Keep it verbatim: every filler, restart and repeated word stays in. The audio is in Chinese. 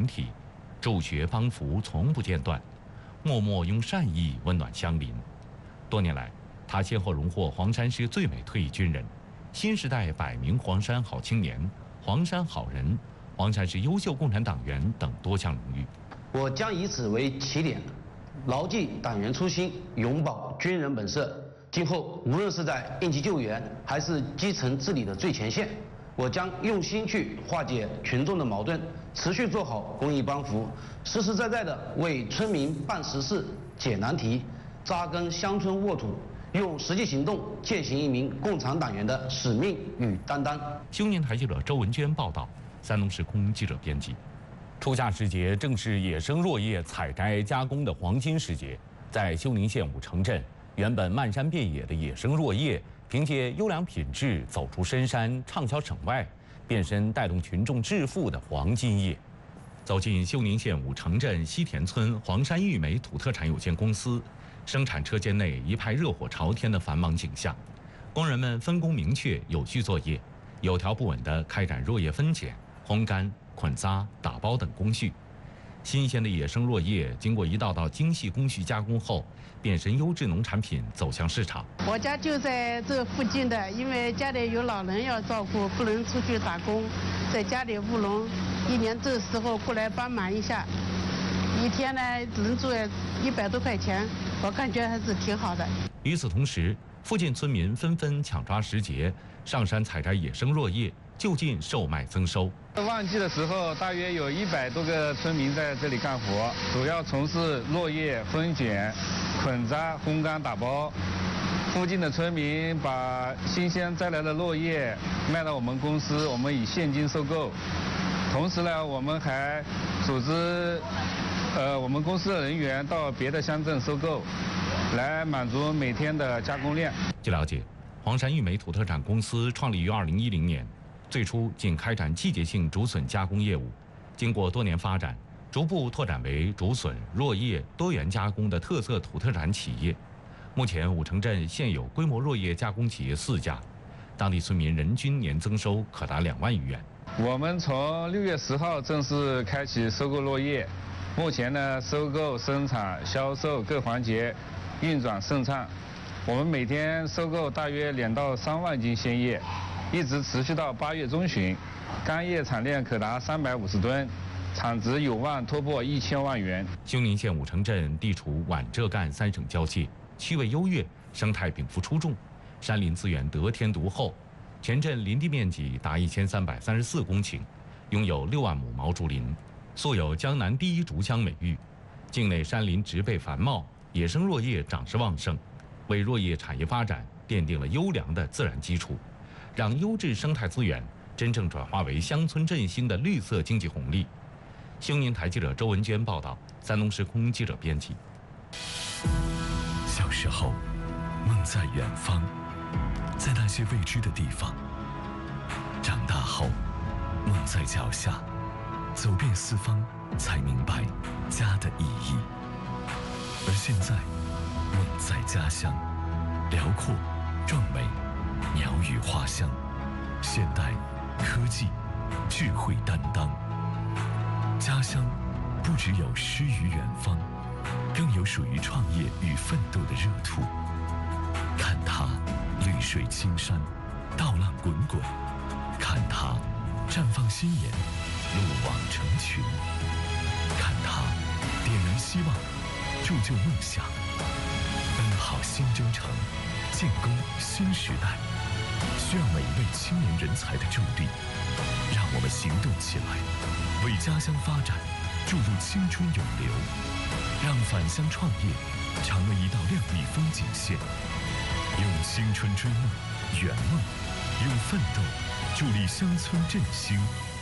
群体，助学帮扶从不间断，默默用善意温暖乡邻。多年来，他先后荣获黄山市最美退役军人、新时代百名黄山好青年、黄山好人、黄山市优秀共产党员等多项荣誉。 我将以此为起点，牢记党员初心，永葆军人本色。今后无论是在应急救援还是基层治理的最前线，我将用心去化解群众的矛盾，持续做好公益帮扶，实实在在地为村民办实事、解难题，扎根乡村沃土，用实际行动践行一名共产党员的使命与担当。 休宁台记者周文娟报道，山东时空记者编辑。初夏时节正是野生落叶采摘加工的黄金时节，在休宁县武城镇，原本漫山遍野的野生落叶，凭借优良品质走出深山，畅销省外，变身带动群众致富的黄金叶。走进休宁县武城镇西田村黄山玉梅土特产有限公司，生产车间内一派热火朝天的繁忙景象，工人们分工明确，有序作业，有条不紊地开展落叶分拣、烘干、捆扎、打包等工序。新鲜的野生落叶经过一道道精细工序加工后，变身优质农产品走向市场。 我家就在这附近的，因为家里有老人要照顾，不能出去打工，在家里务农。一年这时候过来帮忙一下，一天呢能赚一百多块钱，我感觉还是挺好的。 与此同时，附近村民纷纷抢抓时节，上山采摘野生落叶，就近售卖增收。 旺季的时候，大约有一百多个村民在这里干活，主要从事落叶分拣、捆扎、烘干、打包。附近的村民把新鲜摘来的落叶卖到我们公司，我们以现金收购。同时呢，我们还组织呃我们公司的人员到别的乡镇收购，来满足每天的加工量。 据了解，黄山玉梅土特产公司创立于二零一零年，最初仅开展季节性竹笋加工业务，经过多年发展，逐步拓展为竹笋、落叶多元加工的特色土特产企业。目前，武城镇现有规模落叶加工企业四家，当地村民人均年增收可达两万余元。 我们从六月十号正式开启收购落叶，目前呢，收购、生产、销售各环节运转顺畅。我们每天收购大约两到三万斤鲜叶，一直持续到八月中旬，干叶产量可达三百五十吨，产值有望突破一千万元。 休宁县武城镇地处皖浙赣三省交界，区位优越，生态禀赋出众，山林资源得天独厚。全镇林地面积达一千三百三十四公顷，拥有六万亩毛竹林，素有江南第一竹乡美誉。境内山林植被繁茂，野生落叶长势旺盛，为落叶产业发展奠定了优良的自然基础，让优质生态资源真正转化为乡村振兴的绿色经济红利。休宁台记者周文娟报道，山东时空记者编辑。 小时候，梦在远方，在那些未知的地方；长大后，梦在脚下，走遍四方，才明白家的意义。而现在，梦在家乡，辽阔、壮美，鸟语花香，现代、科技、智慧担当。家乡不只有诗与远方，更有属于创业与奋斗的热土。看它绿水青山，稻浪滚滚；看它绽放新颜，路网成群；看它点燃希望，铸就梦想。奔好新征程，建功新时代，需要每一位青年人才的助力。让我们行动起来，为家乡发展注入青春永流，让返乡创业成为一道亮丽风景线。用青春追梦、圆梦，用奋斗助力乡村振兴。